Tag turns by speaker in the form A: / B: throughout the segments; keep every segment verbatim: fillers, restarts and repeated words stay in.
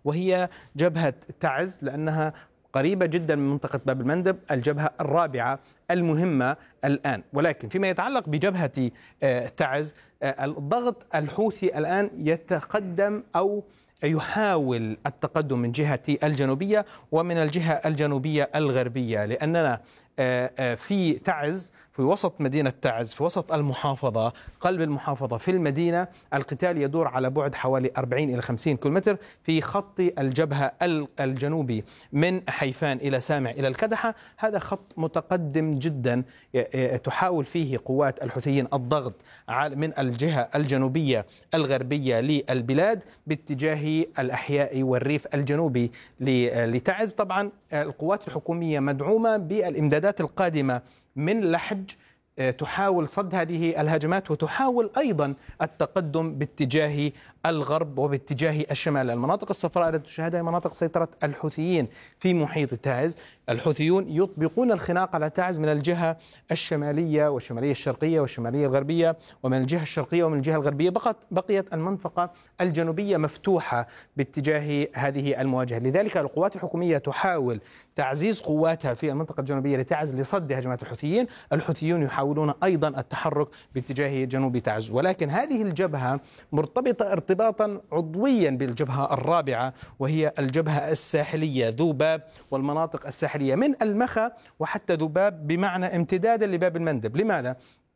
A: وهي جبهة تعز، لأنها قريبة جدا من منطقة باب المندب، الجبهة الرابعة المهمة الآن. ولكن فيما يتعلق بجبهة تعز، الضغط الحوثي الآن يتقدم أو يحاول التقدم من جهة الجنوبية ومن الجهة الجنوبية الغربية، لأننا في تعز، في وسط مدينة تعز، في وسط المحافظة، قلب المحافظة في المدينة، القتال يدور على بعد حوالي أربعين إلى خمسين كيلومتر في خط الجبهة الجنوبي من حيفان إلى سامع إلى الكدحة. هذا خط متقدم جدا تحاول فيه قوات الحوثيين الضغط من الجهة الجنوبية الغربية للبلاد باتجاه الأحياء والريف الجنوبي لتعز. طبعا القوات الحكومية مدعومة بالإمدادات القادمة من لحج تحاول صد هذه الهجمات، وتحاول أيضا التقدم باتجاه الغرب وباتجاه الشمال. المناطق الصفراء التي تشاهدها مناطق سيطرة الحوثيين في محيط تعز. الحوثيون يطبقون الخناق على تعز من الجهة الشمالية والشمالية الشرقية والشمالية الغربية، ومن الجهة الشرقية ومن الجهة الغربية. بقت بقيت المنطقة الجنوبية مفتوحة باتجاه هذه المواجهة. لذلك القوات الحكومية تحاول تعزيز قواتها في المنطقة الجنوبية لتعز لصد هجمات الحوثيين. الحوثيون يحاولون أيضا التحرك باتجاه جنوب تعز، ولكن هذه الجبهة مرتبطة ارتباطا عضويا بالجبهة الرابعة، وهي الجبهة الساحلية ذوباب والمناطق الساحلية من المخا وحتى ذوباب، بمعنى امتدادا لباب المندب. لماذا؟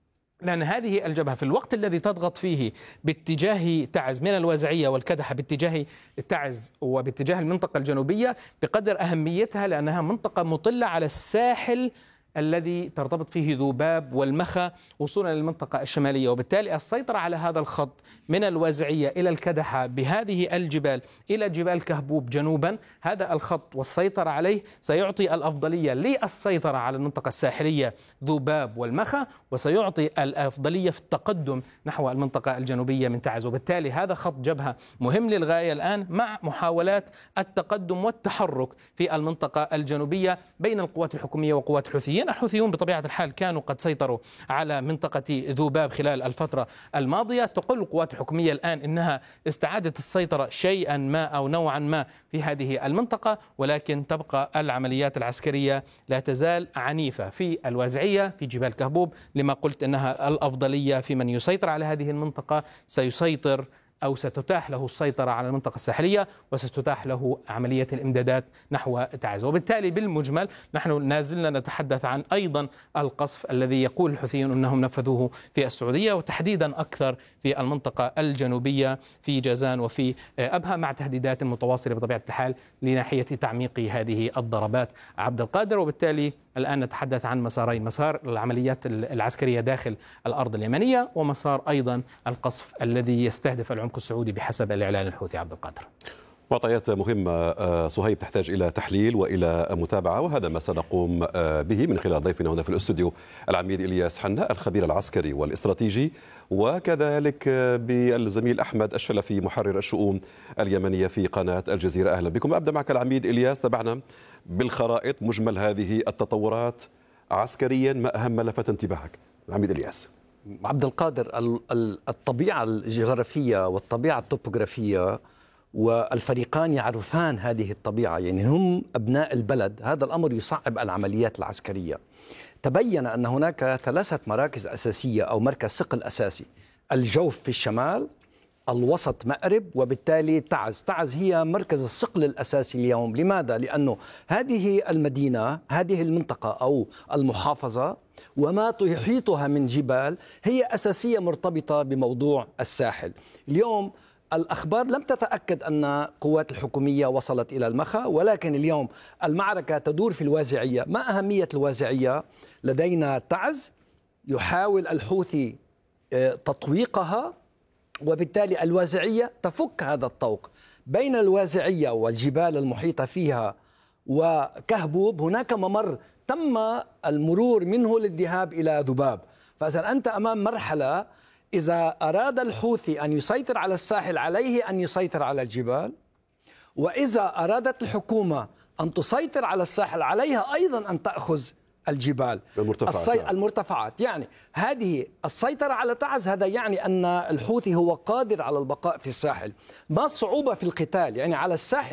A: لأن هذه الجبهة في الوقت الذي تضغط فيه باتجاه تعز من الوازعية والكدحة باتجاه تعز وباتجاه المنطقة الجنوبية بقدر أهميتها، لأنها منطقة مطلة على الساحل الذي ترتبط فيه ذوباب والمخا وصولا للمنطقة الشمالية. وبالتالي السيطرة على هذا الخط من الوازعية إلى الكدحة بهذه الجبال إلى جبال كهبوب جنوبا، هذا الخط والسيطرة عليه سيعطي الأفضلية للسيطرة على المنطقة الساحلية ذوباب والمخا، وسيعطي الأفضلية في التقدم نحو المنطقة الجنوبية من تعز. وبالتالي هذا خط جبهة مهم للغاية الآن، مع محاولات التقدم والتحرك في المنطقة الجنوبية بين القوات الحكومية وقوات الحوثيين. الحوثيون بطبيعة الحال كانوا قد سيطروا على منطقة ذوباب خلال الفترة الماضية. تقول القوات الحكومية الآن إنها استعادت السيطرة شيئا ما أو نوعا ما في هذه المنطقة، ولكن تبقى العمليات العسكرية لا تزال عنيفة في الوازعية في جبال كهبوب، لما قلت إنها الأفضلية في من يسيطر على هذه المنطقة سيسيطر أو ستتاح له السيطرة على المنطقة الساحلية، وستتاح له عملية الإمدادات نحو تعز. وبالتالي بالمجمل نحن نازلنا نتحدث عن أيضا القصف الذي يقول الحوثيون أنهم نفذوه في السعودية، وتحديدا أكثر في المنطقة الجنوبية في جازان وفي أبها، مع تهديدات متواصلة بطبيعة الحال لناحية تعميق هذه الضربات عبد القادر. وبالتالي الآن نتحدث عن مسارين: مسار العمليات العسكرية داخل الأرض اليمنية، ومسار أيضا القصف الذي يستهدف العمق السعودي بحسب الإعلان الحوثي. عبد القادر،
B: معطيات مهمة صهيب تحتاج إلى تحليل وإلى متابعة، وهذا ما سنقوم به من خلال ضيفنا هنا في الاستوديو العميد إلياس حناء الخبير العسكري والاستراتيجي، وكذلك بالزميل أحمد الشلفي محرر الشؤون اليمنية في قناة الجزيرة. أهلا بكم. أبدأ معك العميد إلياس. تابعنا بالخرائط مجمل هذه التطورات عسكريا، ما أهم ما لفت انتباهك العميد إلياس؟
C: عبد القادر، الطبيعة الجغرافية والطبيعة الطبوغرافية والفريقان يعرفان هذه الطبيعة، يعني هم أبناء البلد. هذا الأمر يصعب العمليات العسكرية. تبين أن هناك ثلاثة مراكز أساسية أو مركز ثقل أساسي: الجوف في الشمال، الوسط مأرب، وبالتالي تعز. تعز هي مركز الثقل الأساسي اليوم. لماذا؟ لأنه هذه المدينة، هذه المنطقة أو المحافظة وما يحيطها من جبال هي أساسية مرتبطة بموضوع الساحل. اليوم الأخبار لم تتأكد أن قوات الحكومية وصلت إلى المخا، ولكن اليوم المعركة تدور في الوازعية. ما أهمية الوازعية؟ لدينا تعز يحاول الحوثي تطويقها، وبالتالي الوازعية تفك هذا الطوق. بين الوازعية والجبال المحيطة فيها وكهبوب هناك ممر تم المرور منه للذهاب إلى ذباب. فإذا أنت أمام مرحلة، إذا أراد الحوثي أن يسيطر على الساحل عليه أن يسيطر على الجبال، وإذا أرادت الحكومة أن تسيطر على الساحل عليها أيضا أن تأخذ الجبال
B: المرتفعات.
C: الصي... المرتفعات. يعني هذه السيطرة على تعز، هذا يعني أن الحوثي هو قادر على البقاء في الساحل. ما الصعوبة في القتال؟ يعني على الساحل